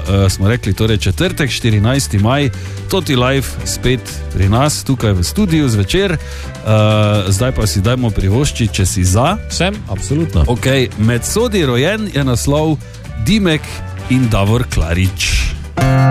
smo rekli, torej četrtek, 14. maj, Toti Live spet pri nas, tukaj v studiu zvečer. Zdaj pa si dajmo privoščiti, če si za. Sem, absolutno. Ok, med sodi rojen je naslov Dimek in Davor Klarič.